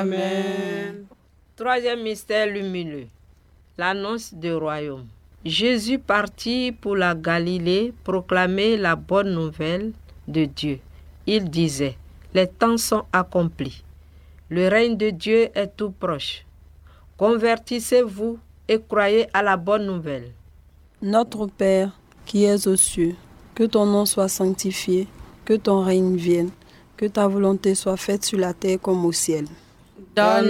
Amen. Troisième mystère lumineux, l'annonce du royaume. Jésus partit pour la Galilée proclamer la bonne nouvelle de Dieu. Il disait, les temps sont accomplis. Le règne de Dieu est tout proche. Convertissez-vous et croyez à la bonne nouvelle. Notre Père, qui es aux cieux, que ton nom soit sanctifié, que ton règne vienne, que ta volonté soit faite sur la terre comme au ciel. Donne